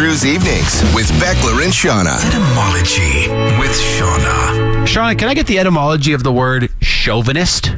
Cruise Evenings with Beckler and Shauna. Etymology with Shauna. Shauna, can I get the etymology of the word chauvinist?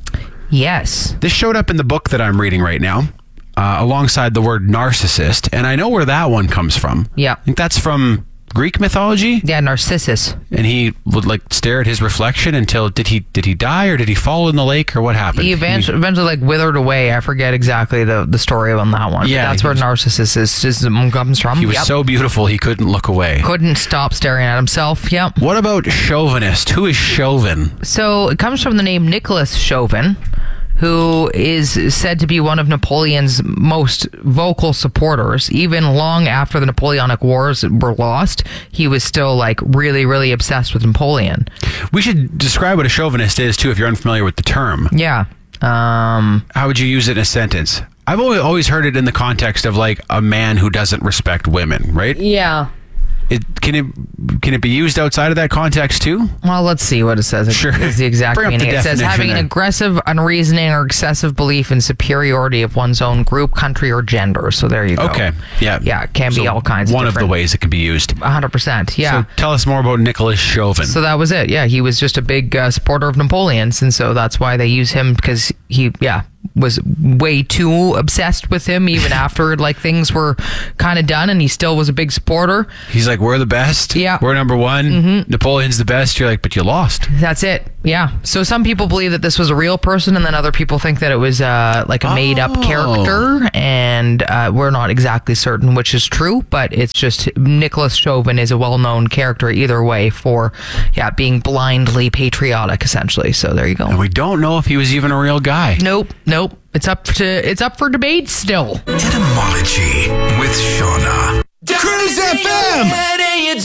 Yes. This showed up in the book that I'm reading right now, alongside the word narcissist, and I know where that one comes from. Yeah. I think that's from Greek mythology. Yeah, Narcissus. And he would stare at his reflection until did he die or did he fall in the lake or what happened? He eventually withered away. I forget exactly the story on that one. Yeah, But that's where Narcissus comes from. He was so beautiful he couldn't look away. Couldn't stop staring at himself. Yep. What about chauvinist? Who is Chauvin? So it comes from the name Nicholas Chauvin, who is said to be one of Napoleon's most vocal supporters. Even long after the Napoleonic Wars were lost, he was still really, really obsessed with Napoleon. We should describe what a chauvinist is too if you're unfamiliar with the term. Yeah. How would you use it in a sentence? I've always heard it in the context of a man who doesn't respect women, right? Yeah. Can it be used outside of that context too? Well, let's see what it says. Sure. It's the exact Bring up meaning. the It says definition having an there. aggressive, unreasoning, or excessive belief in superiority of one's own group, country, or gender. So there you go. Okay. Yeah. Yeah, it can be all kinds of one of the different- ways it can be used. 100%. Yeah. So tell us more about Nicholas Chauvin. So that was it. Yeah, he was just a big supporter of Napoleon's, and so that's why they use him, because he, was way too obsessed with him even after things were kind of done, and he still was a big supporter. He's like, we're the best. Yeah. We're number one. Mm-hmm. Napoleon's the best. You're like, but you lost. That's it. Yeah. So some people believe that this was a real person, and then other people think that it was a made-up character, and we're not exactly certain which is true, but it's just Nicholas Chauvin is a well-known character either way for being blindly patriotic, essentially. So there you go. And we don't know if he was even a real guy. Nope. It's up for debate still. Etymology with Shauna. Cruise FM!